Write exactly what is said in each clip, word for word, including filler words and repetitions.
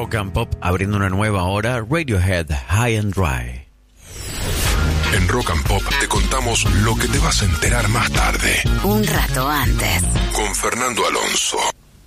Rock and Pop, abriendo una nueva hora, Radiohead, High and Dry. En Rock and Pop te contamos lo que te vas a enterar más tarde. Un rato antes. Con Fernando Alonso.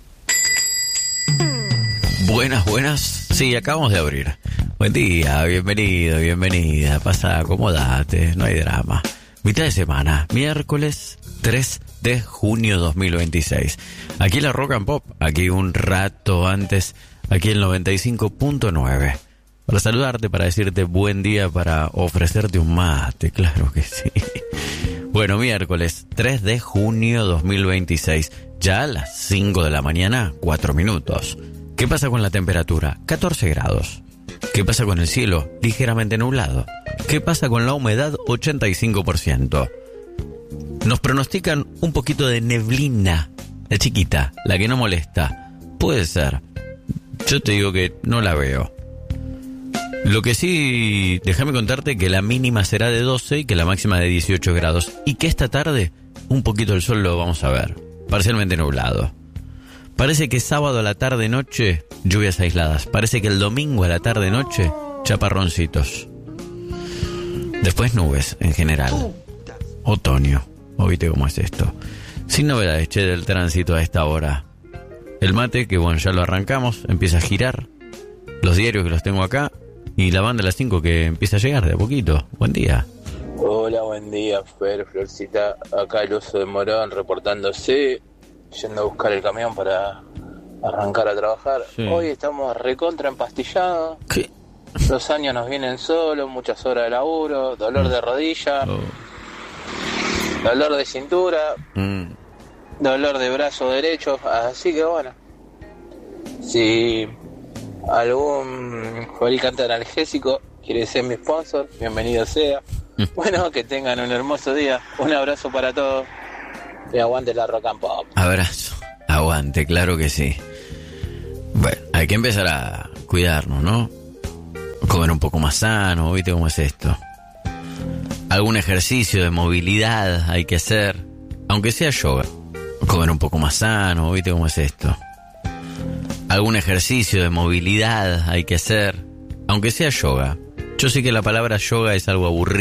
Buenas, buenas. Sí, acabamos de abrir. Buen día, bienvenido, bienvenida. Pasa, acomodate, no hay drama. Mitad de semana, miércoles tres de junio dos mil veintiséis. Aquí la Rock and Pop, aquí un rato antes, aquí el noventa y cinco punto nueve. Para saludarte, para decirte buen día, para ofrecerte un mate, claro que sí. Bueno, miércoles tres de junio dos mil veintiséis, ya a las cinco de la mañana, cuatro minutos. ¿Qué pasa con la temperatura? catorce grados. ¿Qué pasa con el cielo? Ligeramente nublado. ¿Qué pasa con la humedad? ochenta y cinco por ciento. Nos pronostican un poquito de neblina, la chiquita, la que no molesta. Puede ser. Yo te digo que no la veo. Lo que sí, déjame contarte que la mínima será de doce y que la máxima de dieciocho grados. Y que esta tarde un poquito el sol lo vamos a ver. Parcialmente nublado. Parece que sábado a la tarde-noche, lluvias aisladas. Parece que el domingo a la tarde-noche, chaparroncitos. Después nubes, en general. Otoño. ¿Oíste cómo es esto? Sin novedades, che, del tránsito a esta hora. El mate, que bueno, ya lo arrancamos, empieza a girar. Los diarios que los tengo acá. Y la banda de las cinco que empieza a llegar de a poquito. Buen día. Hola, buen día, Fer, Florcita. Acá el oso de Morón reportándose. Yendo a buscar el camión para arrancar a trabajar. Sí. Hoy estamos recontra empastillados. ¿Qué? Los años nos vienen solos, muchas horas de laburo, dolor de rodilla, oh. dolor de cintura, mm. dolor de brazo derecho. Así que bueno, si algún fabricante analgésico quiere ser mi sponsor, bienvenido sea. Bueno, que tengan un hermoso día. Un abrazo para todos. Y aguante la Rock and Pop. Abrazo, aguante, claro que sí. Bueno, hay que empezar a cuidarnos, ¿no? Comer un poco más sano, ¿viste cómo es esto? Algún ejercicio de movilidad hay que hacer, aunque sea yoga. Comer un poco más sano, ¿viste cómo es esto? Algún ejercicio de movilidad hay que hacer, aunque sea yoga. Yo sé que la palabra yoga es algo aburrido.